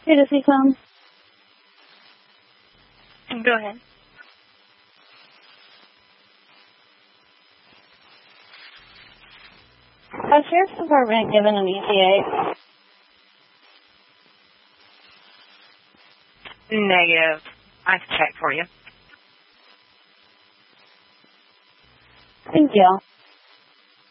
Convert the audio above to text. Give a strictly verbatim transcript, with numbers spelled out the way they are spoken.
Hey, does he come? Go ahead. Has Sheriff's Department given an E T A? Negative. I can check for you. Thank you.